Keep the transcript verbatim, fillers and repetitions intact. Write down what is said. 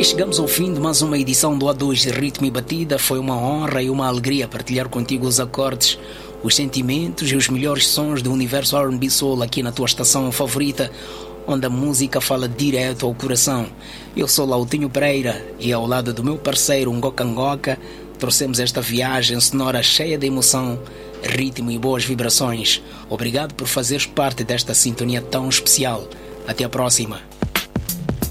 chegamos ao fim de mais uma edição do A dois Ritmo e Batida. Foi uma honra e uma alegria partilhar contigo os acordes, os sentimentos e os melhores sons do universo R and B Soul aqui na tua estação favorita, onde a música fala direto ao coração. Eu sou Lautinho Pereira e ao lado do meu parceiro Ngoka Ngoka trouxemos esta viagem sonora cheia de emoção, ritmo e boas vibrações. Obrigado por fazeres parte desta sintonia tão especial. Até a próxima.